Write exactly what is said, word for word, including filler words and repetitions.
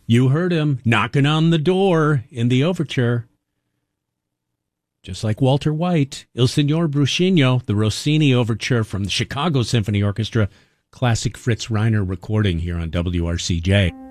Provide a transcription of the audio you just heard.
You heard him knocking on the door in the overture. Just like Walter White, Il Signor Bruscino, the Rossini overture from the Chicago Symphony Orchestra, classic Fritz Reiner recording here on W R C J.